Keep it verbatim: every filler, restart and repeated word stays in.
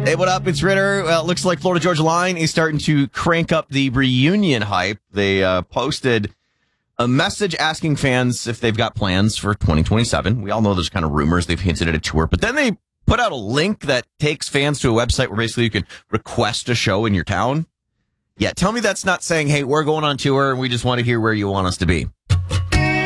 Hey, what up? It's Ritter. Well, it looks like Florida Georgia Line is starting to crank up the reunion hype. They uh, posted a message asking fans if they've got plans for twenty twenty-seven. We all know there's kind of rumors. They've hinted at a tour, but then they put out a link that takes fans to a website where basically you can request a show in your town. Yeah, tell me that's not saying, hey, we're going on tour and we just want to hear where you want us to be.